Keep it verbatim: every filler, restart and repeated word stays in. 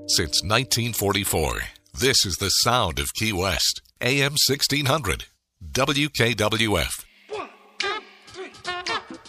Since nineteen forty-four, this is the sound of Key West. A M sixteen hundred. W K W F.